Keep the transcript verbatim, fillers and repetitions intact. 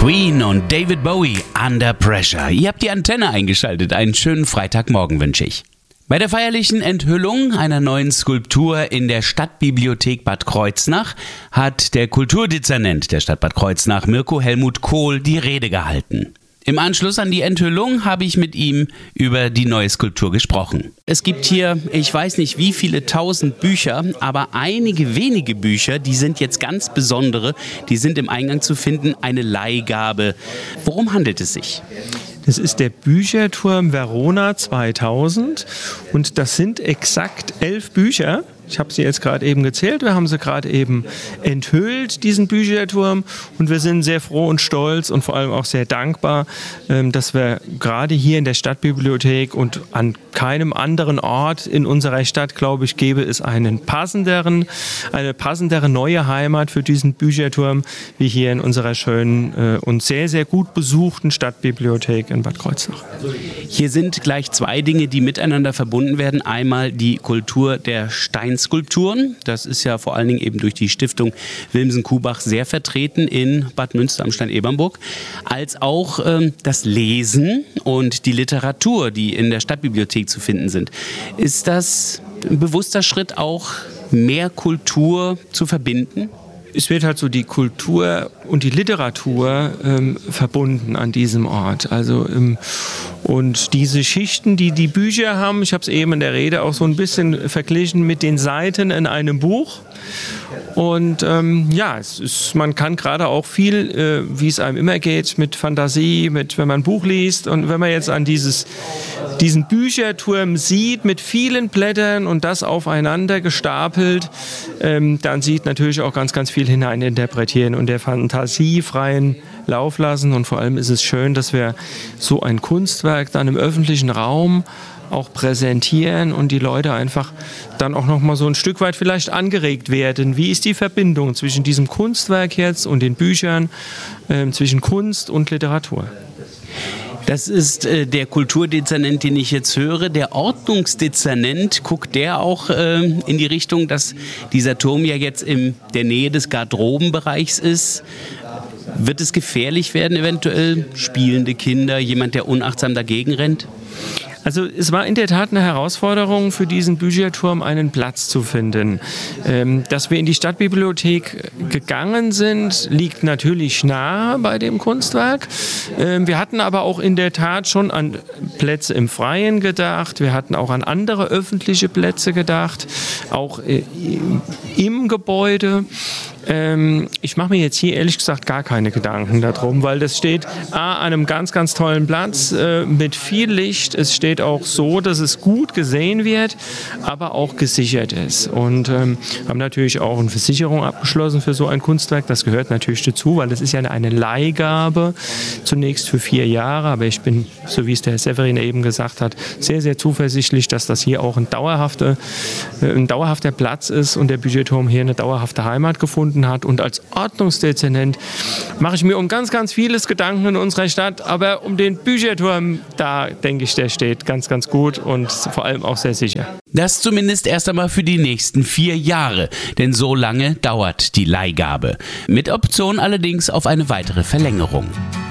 Queen und David Bowie, Under Pressure. Ihr habt die Antenne eingeschaltet. Einen schönen Freitagmorgen wünsche ich. Bei der feierlichen Enthüllung einer neuen Skulptur in der Stadtbibliothek Bad Kreuznach hat der Kulturdezernent der Stadt Bad Kreuznach, Mirko Helmut Kohl, die Rede gehalten. Im Anschluss an die Enthüllung habe ich mit ihm über die neue Skulptur gesprochen. Es gibt hier, ich weiß nicht wie viele tausend Bücher, aber einige wenige Bücher, die sind jetzt ganz besondere, die sind im Eingang zu finden, eine Leihgabe. Worum handelt es sich? Das ist der Bücherturm Verona zweitausend und das sind exakt elf Bücher. Ich habe sie jetzt gerade eben gezählt, wir haben sie gerade eben enthüllt, diesen Bücherturm, und wir sind sehr froh und stolz und vor allem auch sehr dankbar, dass wir gerade hier in der Stadtbibliothek und an keinem anderen Ort in unserer Stadt, glaube ich, gäbe es einen passenderen, eine passendere neue Heimat für diesen Bücherturm wie hier in unserer schönen und sehr, sehr gut besuchten Stadtbibliothek in Bad Kreuznach. Hier sind gleich zwei Dinge, die miteinander verbunden werden. Einmal die Kultur der Steinskulpturen. Das ist ja vor allen Dingen eben durch die Stiftung Wilmsen-Kubach sehr vertreten in Bad Münster am Stein-Ebernburg. Als auch ähm, das Lesen und die Literatur, die in der Stadtbibliothek zu finden sind. Ist das ein bewusster Schritt, auch mehr Kultur zu verbinden? Es wird halt so die Kultur und die Literatur ähm, verbunden an diesem Ort. Also ähm, und diese Schichten, die die Bücher haben, ich habe es eben in der Rede auch so ein bisschen verglichen mit den Seiten in einem Buch. Und ähm, ja, es ist, man kann gerade auch viel, äh, wie es einem immer geht, mit Fantasie, mit, wenn man ein Buch liest, und wenn man jetzt an dieses, diesen Bücherturm sieht mit vielen Blättern und das aufeinander gestapelt, ähm, dann sieht natürlich auch ganz, ganz viel hineininterpretieren und der Fantasie freien Lauf lassen. Und vor allem ist es schön, dass wir so ein Kunstwerk dann im öffentlichen Raum auch präsentieren und die Leute einfach dann auch noch mal so ein Stück weit vielleicht angeregt werden. Wie ist die Verbindung zwischen diesem Kunstwerk jetzt und den Büchern, äh, zwischen Kunst und Literatur? Das ist äh, der Kulturdezernent, den ich jetzt höre. Der Ordnungsdezernent, guckt der auch äh, in die Richtung, dass dieser Turm ja jetzt in der Nähe des Garderobenbereichs ist? Wird es gefährlich werden, eventuell spielende Kinder, jemand, der unachtsam dagegen rennt? Also es war in der Tat eine Herausforderung für diesen Bücherturm, einen Platz zu finden. Ähm, dass wir in die Stadtbibliothek gegangen sind, liegt natürlich nahe bei dem Kunstwerk. Ähm, wir hatten aber auch in der Tat schon an Plätze im Freien gedacht. Wir hatten auch an andere öffentliche Plätze gedacht, auch äh, im Gebäude. Ähm, ich mache mir jetzt hier ehrlich gesagt gar keine Gedanken darum, weil das steht A, an einem ganz, ganz tollen Platz äh, mit viel Licht. Es steht auch so, dass es gut gesehen wird, aber auch gesichert ist. Und ähm, haben natürlich auch eine Versicherung abgeschlossen für so ein Kunstwerk. Das gehört natürlich dazu, weil das ist ja eine Leihgabe, zunächst für vier Jahre. Aber ich bin, so wie es der Herr Severin eben gesagt hat, sehr, sehr zuversichtlich, dass das hier auch ein dauerhafter, äh, ein dauerhafter Platz ist und der Bücherturm hier eine dauerhafte Heimat gefunden hat. Und als Ordnungsdezernent mache ich mir um ganz, ganz vieles Gedanken in unserer Stadt, aber um den Bücherturm, da denke ich, der steht ganz, ganz gut und vor allem auch sehr sicher. Das zumindest erst einmal für die nächsten vier Jahre, denn so lange dauert die Leihgabe. Mit Option allerdings auf eine weitere Verlängerung.